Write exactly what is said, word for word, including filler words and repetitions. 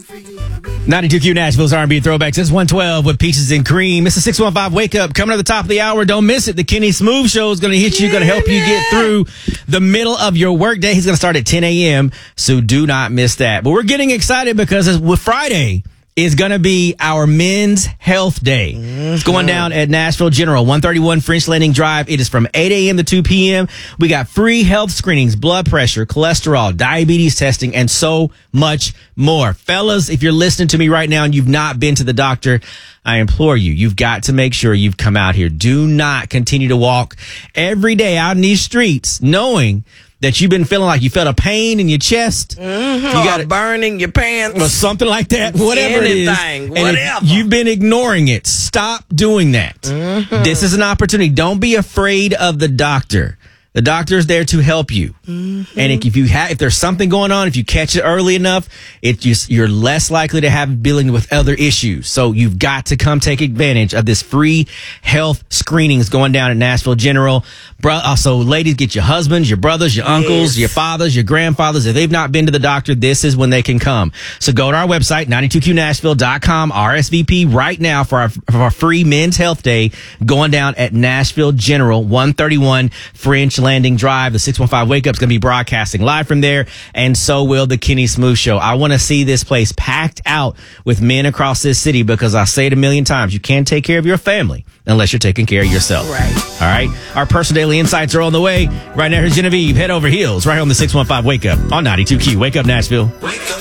ninety-two Q Nashville's R and B Throwbacks. It's one twelve with Peaches and Cream. It's a six one five Wake Up. Coming at the top of the hour. Don't miss it. The Kenny Smooth Show is going to hit you, going to help you get through the middle of your workday. He's going to start at ten a.m., so do not miss that. But we're getting excited because it's, with Friday is going to be our Men's Health Day. Mm-hmm. It's going down at Nashville General, one thirty-one French Landing Drive. It is from eight a.m. to two p.m. We got free health screenings, blood pressure, cholesterol, diabetes testing, and so much more. Fellas, if you're listening to me right now and you've not been to the doctor, I implore you, you've got to make sure you've come out here. Do not continue to walk every day out in these streets knowing that you've been feeling like you felt a pain in your chest. Mm-hmm. You got it burning your pants. Or something like that. Whatever Anything, it is. whatever. And if you've been ignoring it. Stop doing that. Mm-hmm. This is an opportunity. Don't be afraid of the doctor. The doctor is there to help you. Mm-hmm. And if you have, if there's something going on, if you catch it early enough, it just, you're less likely to have dealing with other issues. So you've got to come take advantage of this free health screenings going down at Nashville General. Bro, also, ladies, get your husbands, your brothers, your uncles, yes. your fathers, your grandfathers. If they've not been to the doctor, this is when they can come. So go to our website, ninety-two Q Nashville dot com, R S V P right now for our, for our free Men's Health Day going down at Nashville General, one thirty-one French Landing Drive. The six one five Wake Up is going to be broadcasting live from there, and so will the Kenny Smooth Show. I want to see this place packed out with men across this city because I say it a million times, you can't take care of your family unless you're taking care of yourself. Right. All right? Our personal daily insights are on the way. Right now, here's Genevieve, Head Over Heels, right on the six one five Wake Up on ninety-two Q. Wake up, Nashville. Wake up.